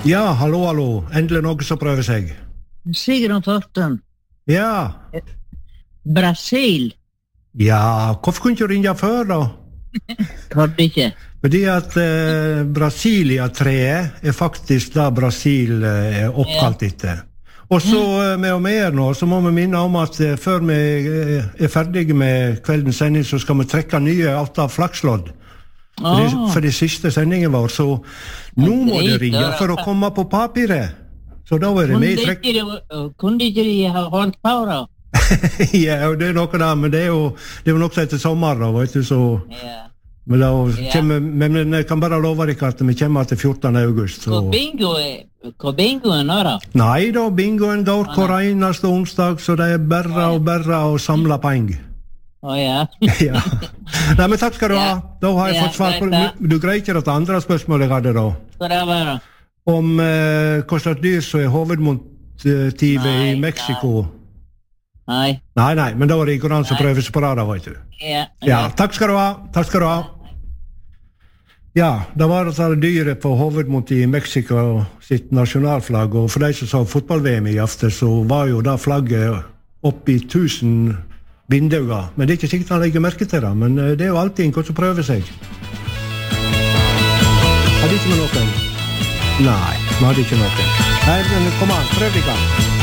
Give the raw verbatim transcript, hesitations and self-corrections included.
Ja, hallo, hallo. Endelig noe som prøver seg. Sigrun Fortum. Ja. Brasil. Ja, hvorfor kunne du ringe før da? Hvorfor ikke? Fordi at eh, Brasilia-treet er faktisk da Brasil eh, er oppkalt etter. Og så eh, med og med nå, så må vi minne om at eh, før vi eh, er ferdige med kveldens sending, så skal vi trekke nye åtte flakslodd. For, Ah. det, for det siste sendingen vår, så nå må det ringe for å komme på papiret. Så da er det med i trekk. Kunne ikke de ha holdt på da? Ja, og det er noe da, men det er jo, det er jo noe som heter sommer da, vet du, så... Ja. Men, da Ja. kommer, men, men jeg kan bare love deg at vi kommer til fjortende august. Så. Hvor bingo er, hvor bingo er nå da? Nei da, bingoen går hver eneste onsdag, så det er bare og bare å samle penger. Å ja. Ja. Nei, men takk skal du ha. Ja. Da har jeg Ja, fått svar på greit, det. Du greier ikke det andre spørsmålet jeg hadde da. Skal det være? Om eh, hva slags dyr som er hovedmotivet Nei, i Mexico. Nei. Nei, nei, men da var det ikke noen som prøver seg på det da, vet du. Ja. Ja, takk skal du ha. Takk skal du ha. Ja, det var altså dyret på hovedmotivet i Mexico sitt nasjonalflagg, og for de som så fotball-V M i aften, så var jo da flagget opp i tusen vinduer. Men det er ikke sikkert han legger merke til det, men eh, det er jo alltid en som prøver seg. Hadde ikke med noen? Nei, vi hadde ikke noen. Nei, men kom an, prøv deg an.